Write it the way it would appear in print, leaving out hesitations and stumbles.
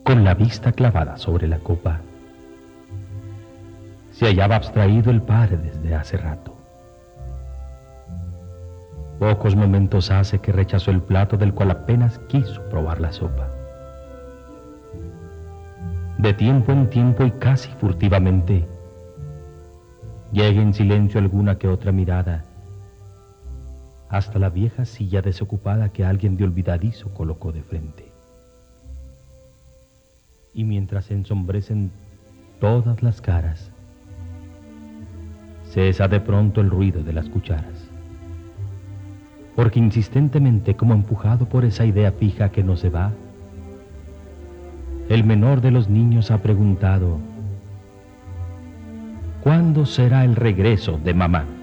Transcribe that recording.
con la vista clavada sobre la copa. Se hallaba abstraído el padre desde hace rato. Pocos momentos hace que rechazó el plato del cual apenas quiso probar la sopa. De tiempo en tiempo y casi furtivamente, llega en silencio alguna que otra mirada, hasta la vieja silla desocupada que alguien de olvidadizo colocó de frente. Y mientras se ensombrecen todas las caras, cesa de pronto el ruido de las cucharas, porque insistentemente, como empujado por esa idea fija que no se va, el menor de los niños ha preguntado: ¿cuándo será el regreso de mamá?